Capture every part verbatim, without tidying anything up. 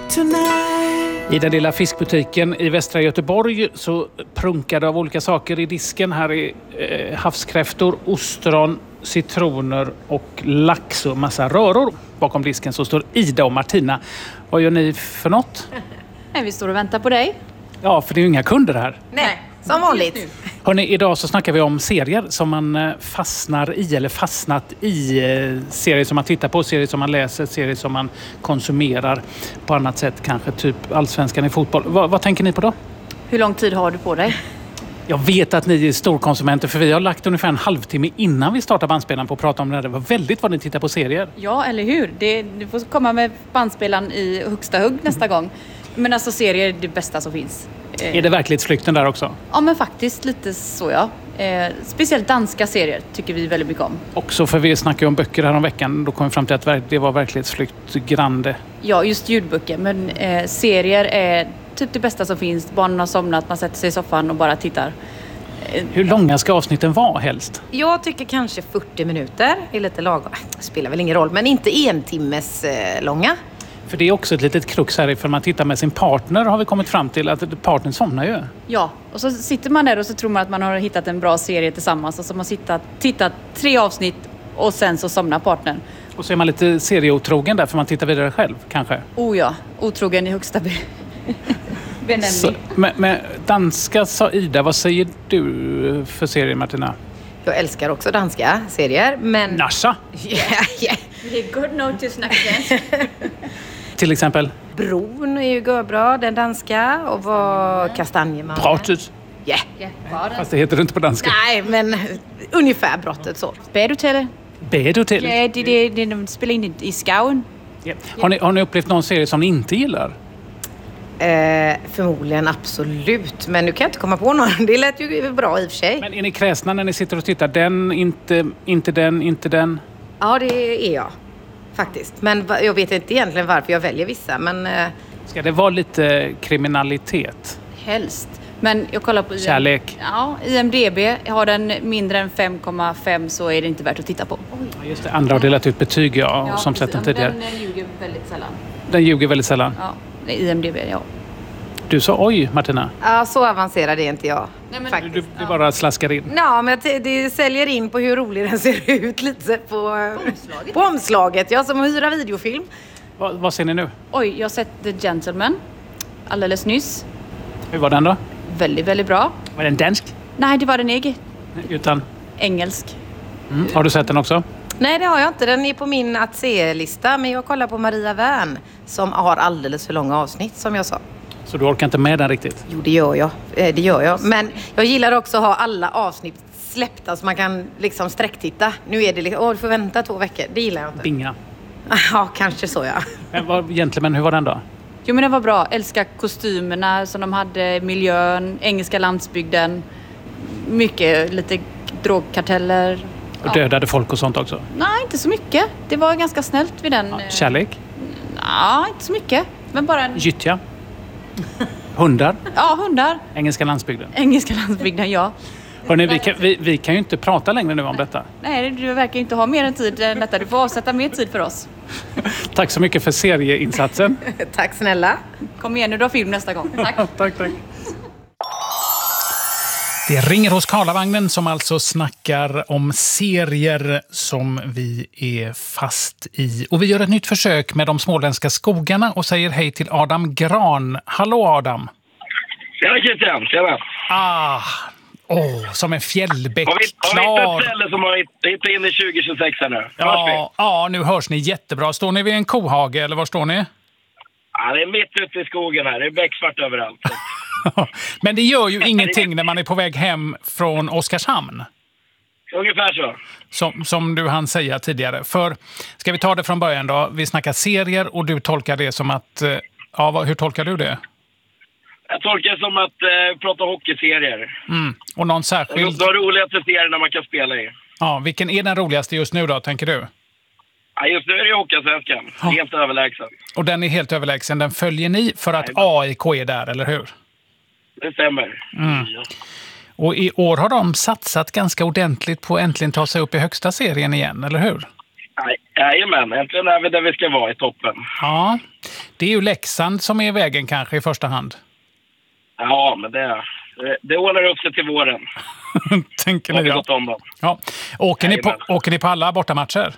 I den lilla fiskbutiken i västra Göteborg så prunkade av olika saker i disken. Här är eh, havskräftor, ostron, citroner och lax och massa röror. Bakom disken så står Ida och Martina. Vad gör ni för något? Nej, vi står och väntar på dig. Ja, för det är ju inga kunder här. Nej, som vanligt. Hörrni, idag så snackar vi om serier som man fastnar i eller fastnat i. Serier som man tittar på, serier som man läser, serier som man konsumerar på annat sätt. Kanske typ Allsvenskan i fotboll. Vad, vad tänker ni på då? Hur lång tid har du på dig? Jag vet att ni är storkonsumenter för vi har lagt ungefär en halvtimme innan vi startar bandspelaren på att prata om det här. Det var väldigt vad ni tittar på serier. Ja, eller hur? Det, du får komma med bandspelaren i högsta hugg nästa gång. Men alltså serier är det bästa som finns. Är det verklighetsflykten där också? Ja, men faktiskt lite så, ja. Eh, speciellt danska serier tycker vi väldigt mycket om. Också för vi snackade om böcker här om veckan. Då kom vi fram till att det var verklighetsflykt grande. Ja, just ljudböcker. Men eh, serier är typ det bästa som finns. Barnen har somnat, man sätter sig i soffan och bara tittar. Eh, Hur långa ska avsnitten vara helst? Jag tycker kanske fyrtio minuter är lite lagom. Det spelar väl ingen roll, men inte en timmes eh, långa. För det är också ett litet krux här, för man tittar med sin partner har vi kommit fram till att partnern somnar ju. Ja, och så sitter man där och så tror man att man har hittat en bra serie tillsammans och så har man tittat, tittat tre avsnitt och sen så somnar partnern. Och så är man lite serieotrogen där för man tittar vidare själv, kanske? Oh ja, otrogen i högsta be- benämning. Så, med, med danska sa Ida, vad säger du för serier, Martina? Jag älskar också danska serier, men... Nasha? Yeah, yeah. Det är good note to snacka. Till exempel? Bron är ju bra, den danska. Och vad Kastanjeman. Brottet? Yeah. Yeah. Fast det heter det inte på danska. Nej, men ungefär brottet så. Bädhotellet. Bädhotellet? Ja, det, det, det, de spelar in i skauen. Yeah. Har, ni, har ni upplevt någon serie som ni inte gillar? Eh, förmodligen absolut. Men nu kan jag inte komma på någon. Det lät ju bra i och för sig. Men är ni kräsna när ni sitter och tittar? Den, inte, inte den, inte den? Ja, det är jag. Faktiskt. Men jag vet inte egentligen varför jag väljer vissa. Men... Eh... Ska det vara lite kriminalitet? Helst. Men jag kollar på... Kärlek? Ja, I M D B. Har den mindre än fem komma fem så är det inte värt att titta på. Ja, just det. Andra har delat ut betyg, ja, ja som sett den tidigare. Den ljuger väldigt sällan. Den ljuger väldigt sällan? Ja, I M D B, ja. Du sa oj, Martina. Ja, så avancerad är inte jag. Nej, men, faktiskt. Du, du bara slaskar in. Ja, men det, det säljer in på hur rolig den ser ut lite på, på omslaget. På omslaget, ja, som att hyra videofilm. Va, vad ser ni nu? Oj, jag har sett The Gentleman alldeles nyss. Hur var den då? Väldigt, väldigt bra. Var den dansk? Nej, det var den egen. Utan? Engelsk. Mm. Har du sett den också? Nej, det har jag inte. Den är på min att se-lista. Men jag kollar på Maria Wern som har alldeles för långa avsnitt, som jag sa. Så du orkar inte med den riktigt? Jo, det gör jag. Det gör jag. Men jag gillar också att ha alla avsnitt släppta så man kan liksom sträcktitta. Nu är det liksom, åh, du får vänta två veckor. Det gillar jag inte. Binga. Ja, kanske så, ja. Men vad, egentligen, hur var den då? Jo, men den var bra. Älskar kostymerna som de hade, miljön, engelska landsbygden. Mycket, lite drogkarteller. Och dödade folk och sånt också? Nej, inte så mycket. Det var ganska snällt vid den. Ja, kärlek? Nej, inte så mycket. Men bara en... Gyttja? Hundar? Ja, hundar. Engelska landsbygden? Engelska landsbygden, ja. Hörrni, vi, kan, vi, vi kan ju inte prata längre nu om detta. Nej, du verkar inte ha mer än tid än detta. Du får avsätta mer tid för oss. Tack så mycket för serieinsatsen. Tack snälla. Kom igen nu, du har film nästa gång. Tack. tack, tack. Det ringer hos Karlavagnen som alltså snackar om serier som vi är fast i. Och vi gör ett nytt försök med de småländska skogarna och säger hej till Adam Gran. Hallå Adam! Tjena Christian, tjena! Ah, åh, som en fjällbäck. Har vi, klar. har vi inte ett ställe som har hittat in i tjugo tjugosex här nu? Ja, ja, nu hörs ni jättebra. Står ni vid en kohage eller var står ni? Ja, det är mitt ute i skogen här. Det är becksvart överallt. Men det gör ju ingenting när man är på väg hem från Oskarshamn. Ungefär så. Som, som du hann säga tidigare. För, ska vi ta det från början då? Vi snackar serier och du tolkar det som att... Ja, vad, hur tolkar du det? Jag tolkar det som att eh, prata hockeyserier. Mm. Och någon särskild... De roligaste serierna man kan spela i. Ja, vilken är den roligaste just nu då, tänker du? Ja, just nu är det Hockeyallsvenskan. Ja. Helt överlägsen. Och den är helt överlägsen. Den följer ni för att A I K är där, eller hur? Det stämmer. Mm. Och i år har de satsat ganska ordentligt på att äntligen ta sig upp i högsta serien igen, eller hur? Jajamän, äntligen är vi där vi ska vara i toppen. Ja, det är ju Leksand som är vägen kanske i första hand. Ja, men det, det, det ordnar upp sig till våren. Tänker ni, ja. Ja. Åker, ni på, åker ni på alla bortamatcher?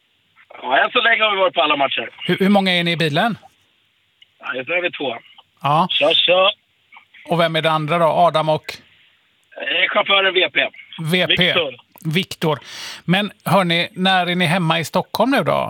Ja, än så länge har vi varit på alla matcher. Hur, hur många är ni i bilen? Ja, just nu är vi två. Ja. Kör, kör. Och vem är det andra då? Adam och? Eh, chauffören V P. V P. Viktor. Viktor. Men hörni, när är ni hemma i Stockholm nu då?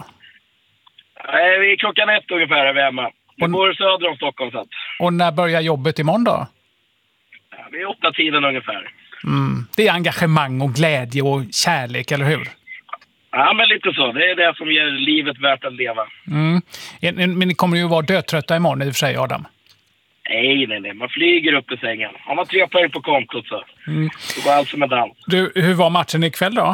Nej, vi är klockan ett ungefär är vi hemma. Vi Och, bor söder om Stockholm. Så att. Och när börjar jobbet imorgon då? Ja, vi är åtta tiden ungefär. Mm. Det är engagemang och glädje och kärlek, eller hur? Ja, men lite så. Det är det som ger livet värt att leva. Mm. Men ni kommer ju vara dödtrötta imorgon i och för sig, Adam. Nej, nej, nej. Man flyger upp i sängen. Har man tre poäng på kontot så mm. det går allt som en dans. Du, hur var matchen ikväll då?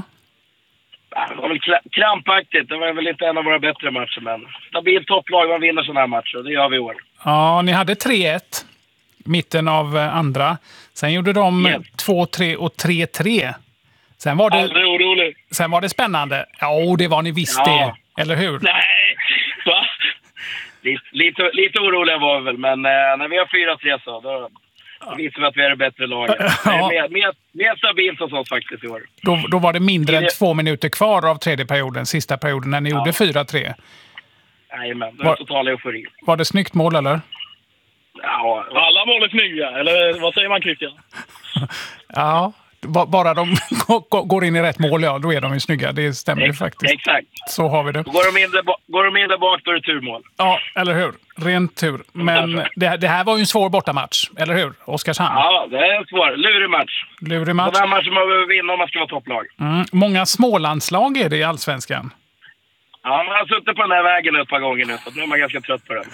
Ja, det var väl krampaktigt. Det var väl inte en av våra bättre matcher, men stabilt topplag, man vinner sådana här matcher. Och det gör vi i år. Ja, ni hade tre ett. Mitten av andra. Sen gjorde de yes. två tre och tre tre. Sen var det, Aldrig orolig. Sen var det spännande. Ja, det var ni visst ja. det. Eller hur? Nej, va? Lite, lite, lite oroliga var vi väl, men eh, när vi har fyra tre så, då, då visar vi att vi är det bättre laget. Ja. Det är mer, mer, mer stabilt hos oss faktiskt i år. Då, då var det mindre det... än två minuter kvar av tredje perioden, sista perioden, när ni ja. gjorde fyra tre. Jajamän, det var total eufori. Var det snyggt mål, eller? Ja, alla mål är snygga, eller vad säger man, Christian? Ja, bara de går in i rätt mål, ja, då är de ju snygga. Det stämmer ju faktiskt. Exakt. Så har vi det. Går de in där, går de in där bak, då är det turmål. Ja, eller hur? Rent tur. Men det, det här var ju en svår bortamatch, eller hur? Oskarshamn. Ja, det är en svår. Lurig match. Lurig match. Den här matchen man behöver vinna om man ska vara topplag. Mm. Många smålandslag är det i Allsvenskan. Ja, man har suttit på den här vägen ett par gånger nu, så nu är man ganska trött på den.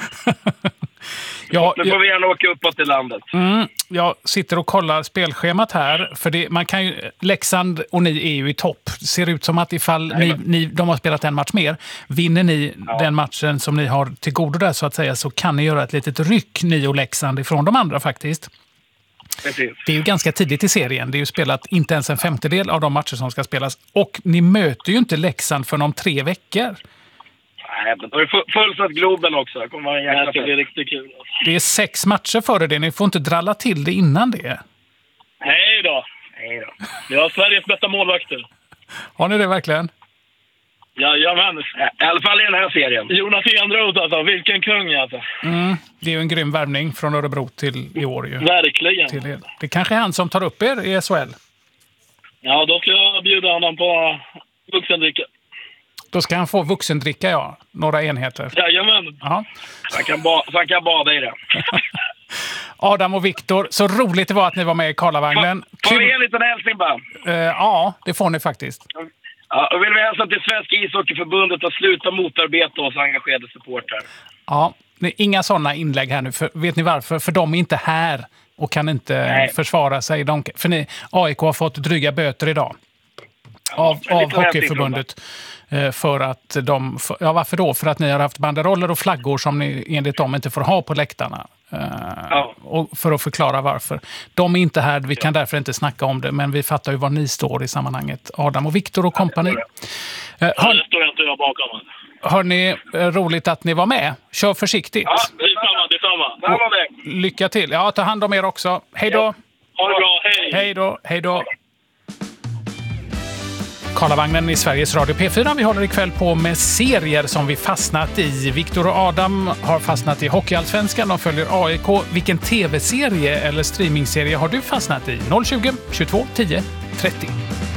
Ja, nu får vi gärna åka uppåt i landet. Mm, jag sitter och kollar spelschemat här. För det, man kan ju, Leksand och ni är ju i topp. Det ser ut som att ifall ni, ni, de har spelat en match mer, vinner ni ja. den matchen som ni har till godo där så att säga, så kan ni göra ett litet ryck, ni och Leksand, ifrån de andra faktiskt. Precis. Det är ju ganska tidigt i serien. Det är ju spelat inte ens en femtedel av de matcher som ska spelas. Och ni möter ju inte Leksand för om tre veckor. Nej, men då är det fullsatt Globen också. Det kommer vara en jäkla det ska bli riktigt kul. Det är sex matcher före det. Ni får inte dralla till det innan det. Hej då. Hej då. Vi har Sveriges bästa målvakter. Har ni det verkligen? Jajamän. I alla fall i den här serien. Jonas Enroth alltså. Vilken kung alltså. Mm, det är ju en grym värvning från Örebro till i år ju. Verkligen. Till er. Det kanske är han som tar upp er i S H L. Ja, då ska jag bjuda honom på vuxendricka. Då ska han få vuxendricka, ja. Några enheter. Jajamän. Ja. Så han kan, ba- så han kan bada i det. Adam och Viktor, så roligt det var att ni var med i Karlavagnen. Får vi en liten hälsning bara? Uh, ja, det får ni faktiskt. Ja, och vill vi hälsa till Svenska ishockeyförbundet att sluta motarbeta oss engagerade supportrar. Ja, inga sådana inlägg här nu. För, vet ni varför? För de är inte här och kan inte Nej. försvara sig. De, för ni, A I K har fått dryga böter idag. Av, ja, av Hockeyförbundet. För att de, för, ja varför då? För att ni har haft banderoller och flaggor som ni enligt dem inte får ha på läktarna. Ja. Och för att förklara varför. De är inte här, vi kan därför inte snacka om det, men vi fattar ju var ni står i sammanhanget. Adam och Viktor och kompani. Ja, det står jag inte jag bakom. Hörni, roligt att ni var med. Kör försiktigt. Ja, det är samma, det är samma. Och, lycka till. Ja, ta hand om er också. Hej då. Ja. Ha det bra, hej. Hej då, hej då. Karlavagnen i Sveriges Radio P fyra. Vi håller ikväll på med serier som vi fastnat i. Viktor och Adam har fastnat i Hockeyallsvenskan. De följer A I K. Vilken tv-serie eller streamingserie har du fastnat i? noll tjugo, tjugotvå, tio, trettio.